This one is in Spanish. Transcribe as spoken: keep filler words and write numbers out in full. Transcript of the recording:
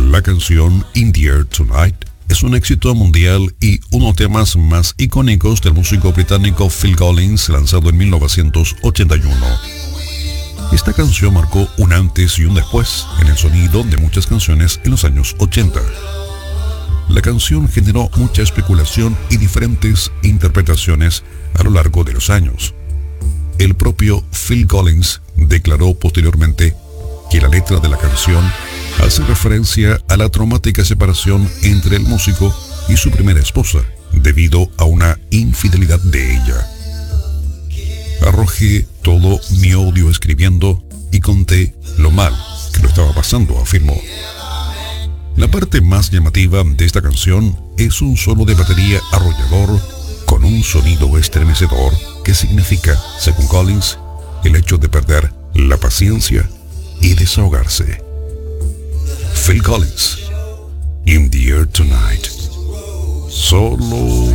La canción In the Air Tonight es un éxito mundial y uno de los temas más icónicos del músico británico Phil Collins, lanzado en mil novecientos ochenta y uno. Esta canción marcó un antes y un después en el sonido de muchas canciones en los años ochenta. La canción generó mucha especulación y diferentes interpretaciones a lo largo de los años. El propio Phil Collins declaró posteriormente que la letra de la canción hace referencia a la traumática separación entre el músico y su primera esposa, debido a una infidelidad de ella. Arrojé todo mi odio escribiendo y conté lo mal que lo estaba pasando, afirmó. La parte más llamativa de esta canción es un solo de batería arrollador con un sonido estremecedor que significa, según Collins, el hecho de perder la paciencia y desahogarse. Phil Collins, In the Air Tonight. Solo